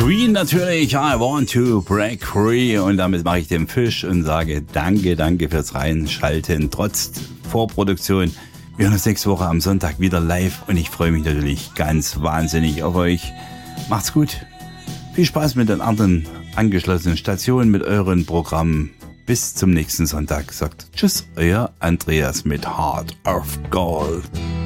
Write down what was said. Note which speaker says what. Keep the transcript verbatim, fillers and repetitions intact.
Speaker 1: Queen natürlich, I want to break free. Und damit mache ich den Fisch und sage danke, danke fürs Reinschalten. Trotz Vorproduktion. Wir hören uns nächste Woche am Sonntag wieder live und ich freue mich natürlich ganz wahnsinnig auf euch. Macht's gut. Viel Spaß mit den anderen angeschlossenen Stationen, mit euren Programmen. Bis zum nächsten Sonntag. Sagt Tschüss, euer Andreas mit Heart of Gold.